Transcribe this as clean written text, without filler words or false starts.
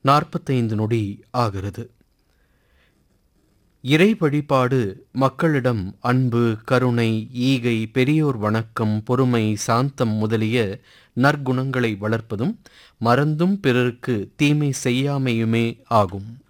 45 நொடி ஆகிறது. இறை வழிபாடு மக்களிடம் அன்பு, கருணை, ஈகை, பெரியோர் வணக்கம், பொறுமை, சாந்தம் முதலிய நற்குணங்களை வளர்ப்பதும் மறந்தும் பிறருக்கு தீமை செய்யாமையுமே ஆகும்.